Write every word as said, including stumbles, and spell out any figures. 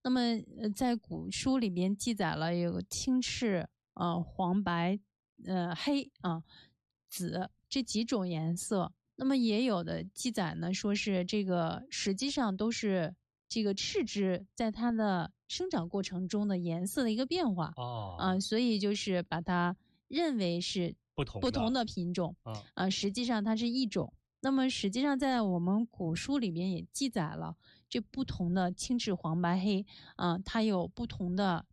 那么呃在古书里边记载了有青赤、呃黄白、呃黑啊、紫这几种颜色。那么也有的记载呢，说是这个实际上都是这个赤芝在它的生长过程中的颜色的一个变化。 哦， 啊、所以就是把它认为是不同的不同的品种。 啊， 啊、实际上它是一种。那么实际上在我们古书里面也记载了这不同的青赤黄白黑啊、它有不同的